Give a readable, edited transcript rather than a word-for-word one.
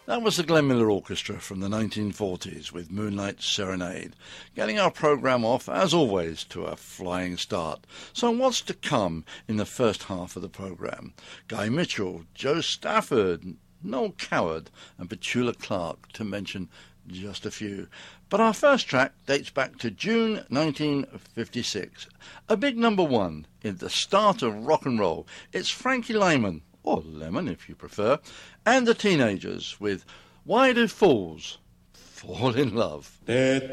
That was the Glenn Miller Orchestra from the 1940s with Moonlight Serenade, getting our programme off, as always, to a flying start. So what's to come in the first half of the programme? Guy Mitchell, Joe Stafford, Noel Coward and Petula Clark, to mention just a few. But our first track dates back to June 1956. A big number one in the start of rock and roll. It's Frankie Lymon, or Lemon if you prefer, and the Teenagers with Why Do Fools Fall in Love?